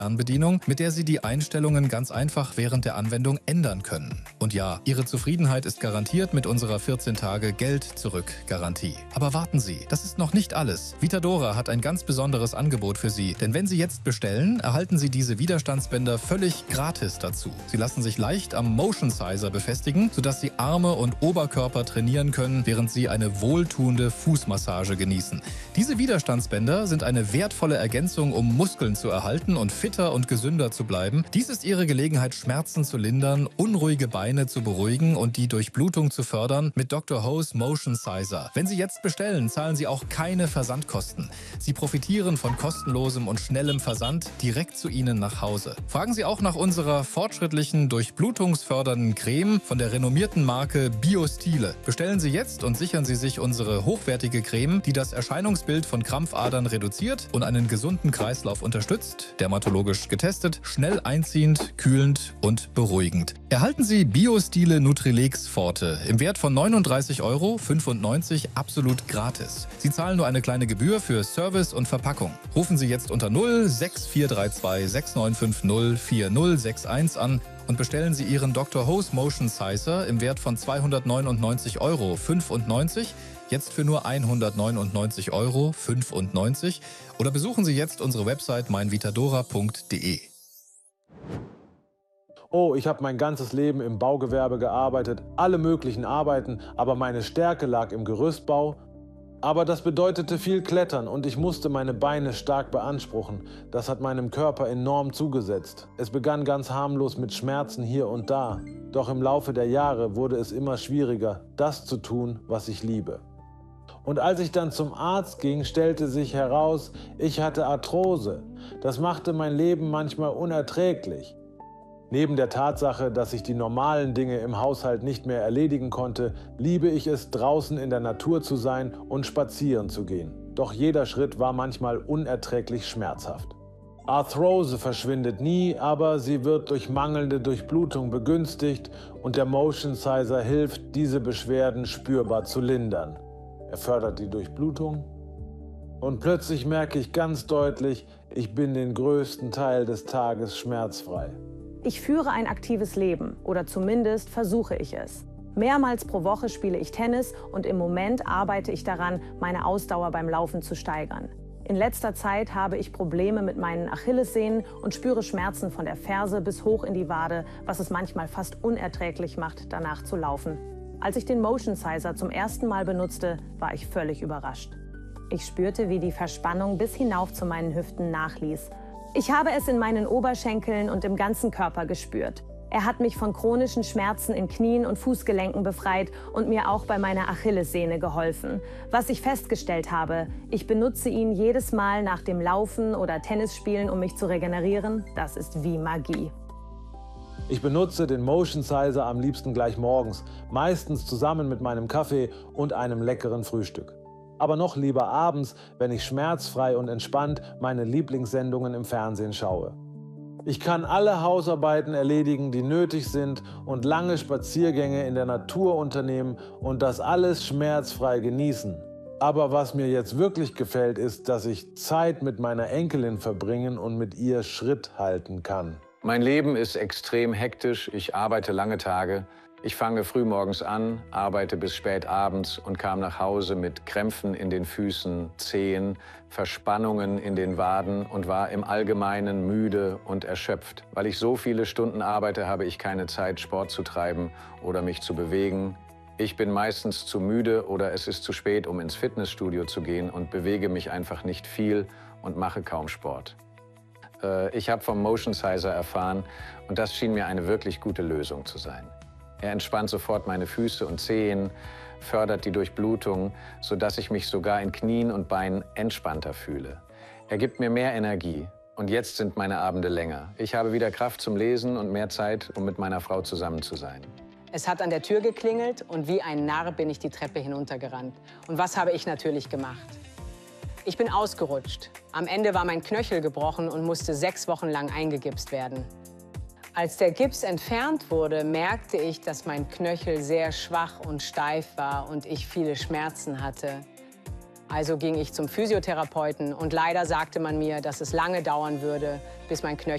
Fernbedienung, mit der Sie die Einstellungen ganz einfach während der Anwendung ändern können. Und ja, Ihre Zufriedenheit ist garantiert mit unserer 14-Tage-Geld-Zurück-Garantie. Aber warten Sie, das ist noch nicht alles. Vitadora hat ein ganz besonderes Angebot für Sie, denn wenn Sie jetzt bestellen, erhalten Sie diese Widerstandsbänder völlig gratis dazu. Sie lassen sich leicht am Motion Sizer befestigen, sodass Sie Arme und Oberkörper trainieren können, während Sie eine wohltuende Fußmassage genießen. Diese Widerstandsbänder sind eine wertvolle Ergänzung, um Muskeln zu erhalten und fitter und gesünder zu bleiben. Dies ist Ihre Gelegenheit, Schmerzen zu lindern, unruhige Beine zu beruhigen und die Durchblutung zu fördern mit Dr. Ho's Motion Sizer. Wenn Sie jetzt bestellen, zahlen Sie auch keine Versandkosten. Sie profitieren von kostenlosem und schnellem Versand direkt zu Ihnen nach Hause. Fragen Sie auch nach unserer fortschrittlichen, durchblutungsfördernden Creme von der renommierten Marke Biostile. Bestellen Sie jetzt und sichern Sie sich unsere hochwertige Creme, die das Erscheinungsbild von Krampfadern reduziert und einen gesunden Kreislauf unterstützt, dermatologisch getestet, schnell einziehend, kühlend und beruhigend. Erhalten Sie Biostile Nutrilix Forte im Wert von 39,95 € absolut gratis. Sie zahlen nur eine kleine Gebühr für Service und Verpackung. Rufen Sie jetzt unter 06432 6950 4061 an und bestellen Sie Ihren Dr. Ho's Motion Sizer im Wert von 299,95 € jetzt für nur 199,95 € oder besuchen Sie jetzt unsere Website meinvitadora.de. Oh, ich habe mein ganzes Leben im Baugewerbe gearbeitet, alle möglichen Arbeiten, aber meine Stärke lag im Gerüstbau. Aber das bedeutete viel Klettern und ich musste meine Beine stark beanspruchen. Das hat meinem Körper enorm zugesetzt. Es begann ganz harmlos mit Schmerzen hier und da. Doch im Laufe der Jahre wurde es immer schwieriger, das zu tun, was ich liebe. Und als ich dann zum Arzt ging, stellte sich heraus, ich hatte Arthrose. Das machte mein Leben manchmal unerträglich. Neben der Tatsache, dass ich die normalen Dinge im Haushalt nicht mehr erledigen konnte, liebe ich es, draußen in der Natur zu sein und spazieren zu gehen. Doch jeder Schritt war manchmal unerträglich schmerzhaft. Arthrose verschwindet nie, aber sie wird durch mangelnde Durchblutung begünstigt und der Motion Sizer hilft, diese Beschwerden spürbar zu lindern. Er fördert die Durchblutung und plötzlich merke ich ganz deutlich, ich bin den größten Teil des Tages schmerzfrei. Ich führe ein aktives Leben oder zumindest versuche ich es. Mehrmals pro Woche spiele ich Tennis und im Moment arbeite ich daran, meine Ausdauer beim Laufen zu steigern. In letzter Zeit habe ich Probleme mit meinen Achillessehnen und spüre Schmerzen von der Ferse bis hoch in die Wade, was es manchmal fast unerträglich macht, danach zu laufen. Als ich den Motion Sizer zum ersten Mal benutzte, war ich völlig überrascht. Ich spürte, wie die Verspannung bis hinauf zu meinen Hüften nachließ. Ich habe es in meinen Oberschenkeln und im ganzen Körper gespürt. Er hat mich von chronischen Schmerzen in Knien und Fußgelenken befreit und mir auch bei meiner Achillessehne geholfen. Was ich festgestellt habe, ich benutze ihn jedes Mal nach dem Laufen oder Tennisspielen, um mich zu regenerieren. Das ist wie Magie. Ich benutze den Motion Sizer am liebsten gleich morgens, meistens zusammen mit meinem Kaffee und einem leckeren Frühstück. Aber noch lieber abends, wenn ich schmerzfrei und entspannt meine Lieblingssendungen im Fernsehen schaue. Ich kann alle Hausarbeiten erledigen, die nötig sind und lange Spaziergänge in der Natur unternehmen und das alles schmerzfrei genießen. Aber was mir jetzt wirklich gefällt, ist, dass ich Zeit mit meiner Enkelin verbringen und mit ihr Schritt halten kann. Mein Leben ist extrem hektisch. Ich arbeite lange Tage. Ich fange frühmorgens an, arbeite bis spät abends und kam nach Hause mit Krämpfen in den Füßen, Zehen, Verspannungen in den Waden und war im Allgemeinen müde und erschöpft. Weil ich so viele Stunden arbeite, habe ich keine Zeit, Sport zu treiben oder mich zu bewegen. Ich bin meistens zu müde oder es ist zu spät, um ins Fitnessstudio zu gehen und bewege mich einfach nicht viel und mache kaum Sport. Ich habe vom Motion Sizer erfahren und das schien mir eine wirklich gute Lösung zu sein. Er entspannt sofort meine Füße und Zehen, fördert die Durchblutung, sodass ich mich sogar in Knien und Beinen entspannter fühle. Er gibt mir mehr Energie und jetzt sind meine Abende länger. Ich habe wieder Kraft zum Lesen und mehr Zeit, um mit meiner Frau zusammen zu sein. Es hat an der Tür geklingelt und wie ein Narr bin ich die Treppe hinuntergerannt. Und was habe ich natürlich gemacht? Ich bin ausgerutscht. Am Ende war mein Knöchel gebrochen und musste 6 Wochen lang eingegipst werden. Als der Gips entfernt wurde, merkte ich, dass mein Knöchel sehr schwach und steif war und ich viele Schmerzen hatte. Also ging ich zum Physiotherapeuten und leider sagte man mir, dass es lange dauern würde, bis mein Knöchel